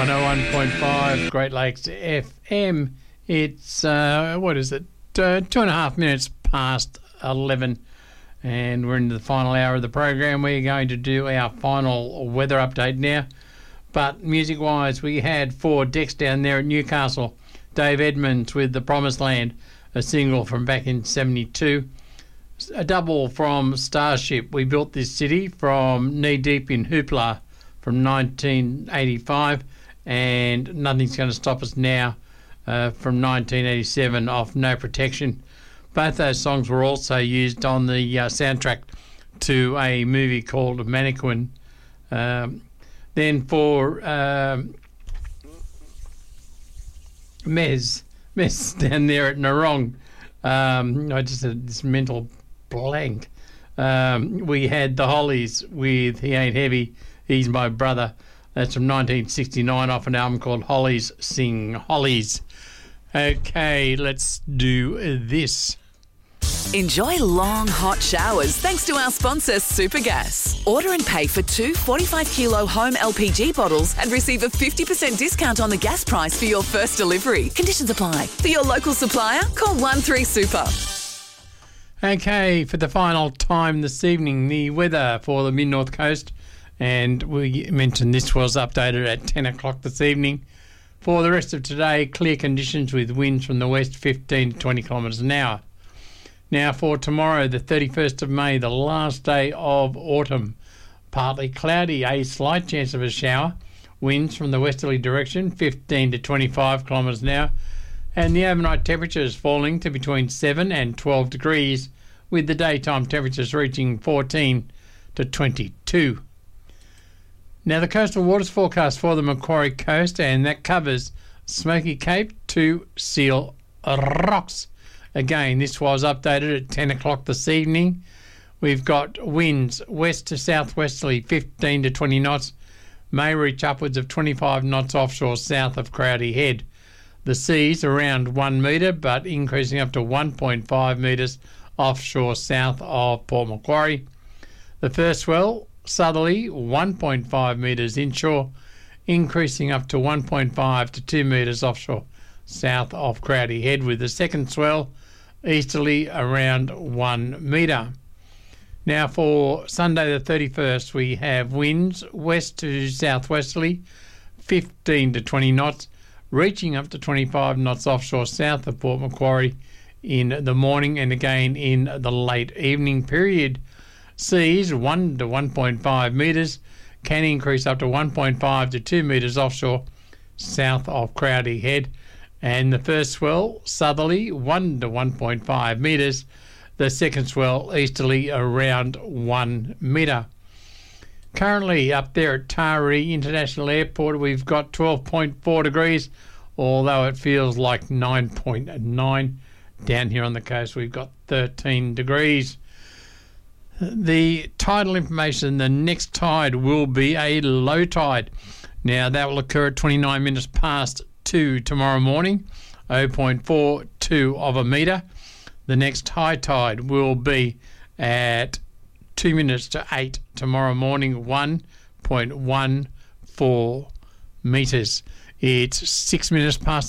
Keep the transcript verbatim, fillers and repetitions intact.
one oh one point five Great Lakes F M. It's, uh, what is it, uh, two and a half minutes past eleven, and we're into the final hour of the program. We're going to do our final weather update now. But music-wise, we had four decks down there at Newcastle. Dave Edmonds with The Promised Land, a single from back in seventy-two. A double from Starship, We Built This City, from Knee Deep in Hoopla from nineteen eighty-five. And Nothing's Going to Stop Us Now uh, from nineteen eighty-seven off No Protection. Both those songs were also used on the uh, soundtrack to a movie called Mannequin. Um, then for um, Mez, Mez down there at Narong, um, I just had this mental blank. Um, we had the Hollies with He Ain't Heavy, He's My Brother. That's from nineteen sixty-nine off an album called Hollies Sing Hollies. Okay, let's do this. Enjoy long, hot showers thanks to our sponsor, Supergas. Order and pay for two forty-five kilo home L P G bottles and receive a fifty percent discount on the gas price for your first delivery. Conditions apply. For your local supplier, call one three super. Okay, for the final time this evening, the weather for the mid-north coast. And we mentioned this was updated at ten o'clock this evening. For the rest of today, clear conditions with winds from the west fifteen to twenty kilometres an hour. Now for tomorrow, the thirty-first of May, the last day of autumn. Partly cloudy, a slight chance of a shower. Winds from the westerly direction, fifteen to twenty-five kilometres an hour. And the overnight temperatures falling to between seven and twelve degrees, with the daytime temperatures reaching fourteen to twenty-two. Now the coastal waters forecast for the Macquarie Coast, and that covers Smoky Cape to Seal Rocks. Again, this was updated at ten o'clock this evening. We've got winds west to southwesterly fifteen to twenty knots, may reach upwards of twenty-five knots offshore south of Crowdy Head. The seas around one metre, but increasing up to one point five metres offshore south of Port Macquarie. The first swell, southerly, one point five metres inshore, increasing up to one point five to two metres offshore south of Crowdy Head, with the second swell easterly around one metre. Now for Sunday the thirty-first, we have winds west to southwesterly, fifteen to twenty knots, reaching up to twenty-five knots offshore south of Port Macquarie in the morning and again in the late evening period. Seas one to one point five metres, can increase up to one point five to two metres offshore south of Crowdy Head. And the first swell, southerly, one to one point five metres. The second swell, easterly, around one metre. Currently up there at Taree International Airport, we've got twelve point four degrees, although it feels like nine point nine. Down here on the coast, we've got thirteen degrees. The tidal information, the next tide will be a low tide. Now, that will occur at twenty-nine minutes past two tomorrow morning, zero point four two of a metre. The next high tide will be at two minutes to eight tomorrow morning, one point one four metres. It's six minutes past